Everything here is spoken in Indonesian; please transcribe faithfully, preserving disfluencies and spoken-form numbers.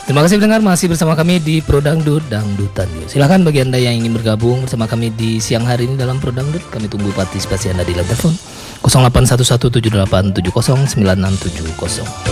Terima kasih pendengar, masih bersama kami di Pro Dangdut Dangdutan Yuk. Silahkan bagi Anda yang ingin bergabung bersama kami di siang hari ini dalam Pro Dangdut, kami tunggu partisipasi Anda di line telepon nol delapan satu satu tujuh delapan tujuh nol sembilan enam tujuh nol.